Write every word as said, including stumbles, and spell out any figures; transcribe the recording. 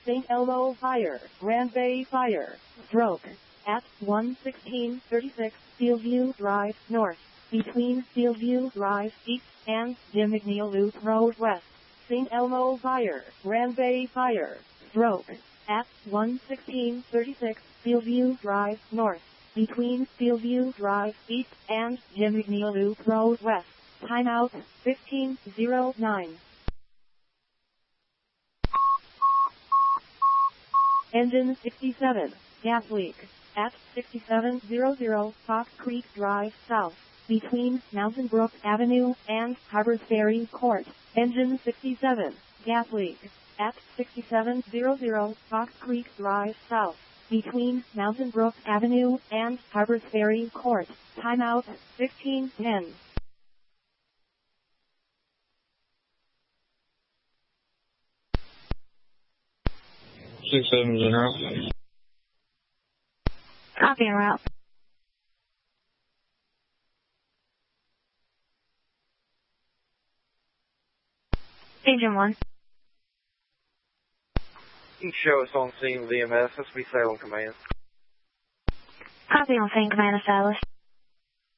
Saint Elmo Fire, Ranbay Fire, stroke, at one sixteen thirty-six Fieldview Drive North, between Fieldview Drive East and Jim McNeil Loop Road West. Saint Elmo Fire, Ranbay Fire, stroke, at one sixteen thirty-six Fieldview Drive North, between Fieldview Drive East and Jim McNeil Loop Road West. Timeout fifteen oh nine. Engine sixty-seven, gas leak, at sixty-seven hundred Fox Creek Drive South, between Mountain Brook Avenue and Harbors Ferry Court. Engine sixty-seven, gas leak, at sixty-seven hundred Fox Creek Drive South, between Mountain Brook Avenue and Harbors Ferry Court. Timeout fifteen ten. Six seven is en route. Copy en route. Engine one. Show us on scene with E M S. This will be Salem Command. Copy on scene, Command established.